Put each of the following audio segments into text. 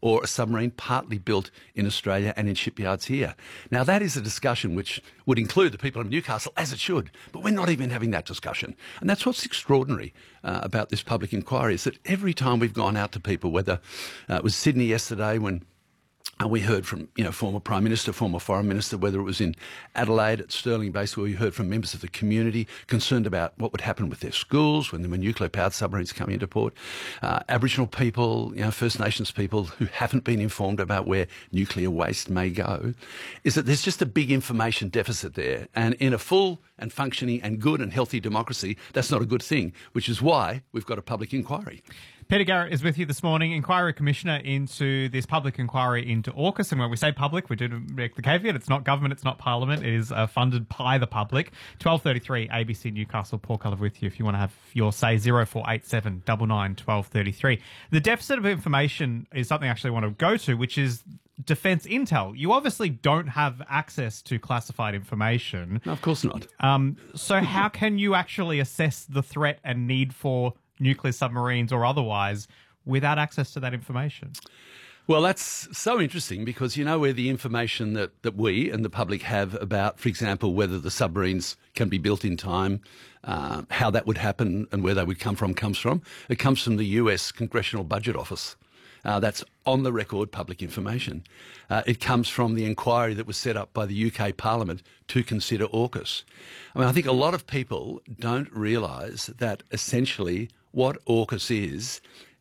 or a submarine partly built in Australia and in shipyards here. Now, that is a discussion which would include the people of Newcastle, as it should, but we're not even having that discussion. And that's what's extraordinary about this public inquiry, is that every time we've gone out to people, whether it was Sydney yesterday when we heard from, former Prime Minister, former Foreign Minister, whether it was in Adelaide at Stirling Base, where we heard from members of the community concerned about what would happen with their schools when there were nuclear-powered submarines coming into port. Aboriginal people, First Nations people who haven't been informed about where nuclear waste may go, is that there's just a big information deficit there. And in a full and functioning and good and healthy democracy, that's not a good thing, which is why we've got a public inquiry. Peter Garrett is with you this morning, Inquiry Commissioner into this public inquiry into AUKUS. And when we say public, we do make the caveat. It's not government, it's not Parliament. It is funded by the public. 12:33 ABC Newcastle. Paul Culliver with you if you want to have your say. 0487 99 1233. The deficit of information is something I actually want to go to, which is defence intel. You obviously don't have access to classified information. No, of course not. So how can you actually assess the threat and need for nuclear submarines or otherwise without access to that information? Well, that's so interesting because where the information that we and the public have about, for example, whether the submarines can be built in time, how that would happen and where they would come from comes from. It comes from the US Congressional Budget Office. That's on the record public information. It comes from the inquiry that was set up by the UK Parliament to consider AUKUS. I think a lot of people don't realise that essentially what AUKUS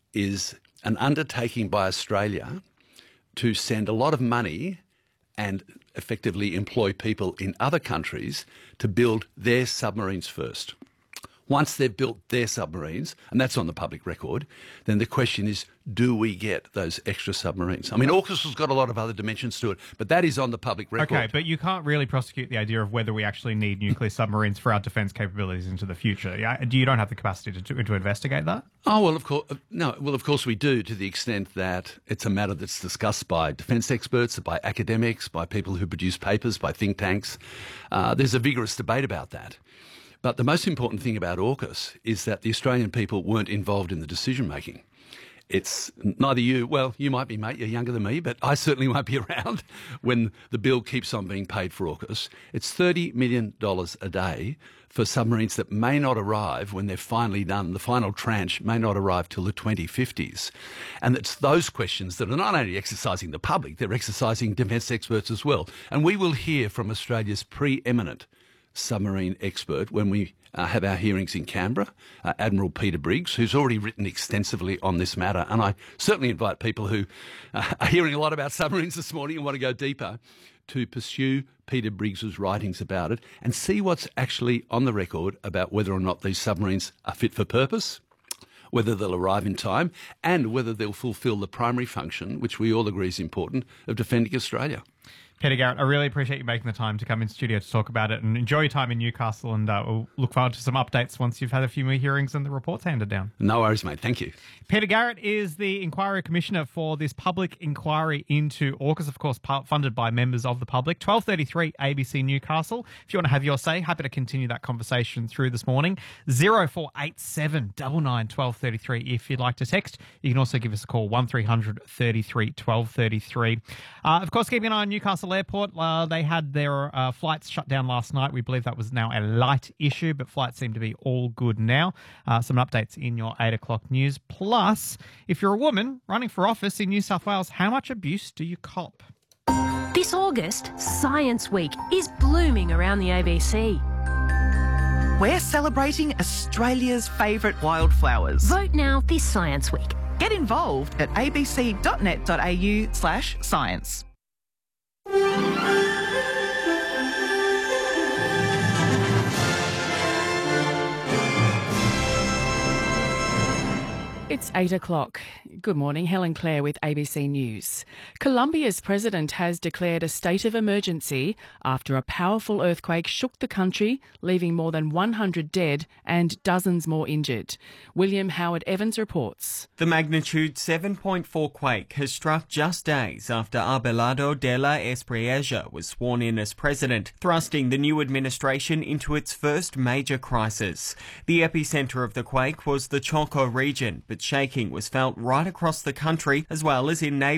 is an undertaking by Australia to send a lot of money and effectively employ people in other countries to build their submarines first. Once they've built their submarines, and that's on the public record, then the question is, do we get those extra submarines? AUKUS has got a lot of other dimensions to it, but that is on the public record. Okay, but you can't really prosecute the idea of whether we actually need nuclear submarines for our defence capabilities into the future. You don't have the capacity to investigate that? Oh, well, of course, no. Well, of course we do, to the extent that it's a matter that's discussed by defence experts, by academics, by people who produce papers, by think tanks. There's a vigorous debate about that. But the most important thing about AUKUS is that the Australian people weren't involved in the decision-making. It's neither you, well, you might be, mate, you're younger than me, but I certainly won't be around when the bill keeps on being paid for AUKUS. It's $30 million a day for submarines that may not arrive when they're finally done. The final tranche may not arrive till the 2050s. And it's those questions that are not only exercising the public, they're exercising defence experts as well. And we will hear from Australia's preeminent submarine expert when we have our hearings in Canberra, Admiral Peter Briggs, who's already written extensively on this matter. And I certainly invite people who are hearing a lot about submarines this morning and want to go deeper to pursue Peter Briggs's writings about it and see what's actually on the record about whether or not these submarines are fit for purpose, whether they'll arrive in time, and whether they'll fulfil the primary function, which we all agree is important, of defending Australia. Peter Garrett, I really appreciate you making the time to come in studio to talk about it, and enjoy your time in Newcastle, and we'll look forward to some updates once you've had a few more hearings and the reports handed down. No worries, mate. Thank you. Peter Garrett is the Inquiry Commissioner for this public inquiry into AUKUS, of course, funded by members of the public. 12:33 ABC Newcastle. If you want to have your say, happy to continue that conversation through this morning. 0487 99 1233 if you'd like to text. You can also give us a call, 1300 33 1233. Of course, keeping an eye on Newcastle Airport. They had their flights shut down last night. We believe that was now a light issue, but flights seem to be all good now. Some updates in your 8 o'clock news. Plus, if you're a woman running for office in New South Wales, how much abuse do you cop? This August, Science Week is blooming around the ABC. We're celebrating Australia's favourite wildflowers. Vote now this Science Week. Get involved at abc.net.au/science. It's 8 o'clock. Good morning, Helen Clare with ABC News. Colombia's president has declared a state of emergency after a powerful earthquake shook the country, leaving more than 100 dead and dozens more injured. William Howard Evans reports. The magnitude 7.4 quake has struck just days after Abelardo de la Espriella was sworn in as president, thrusting the new administration into its first major crisis. The epicentre of the quake was the Choco region, but shaking was felt right across the country as well as in neighbouring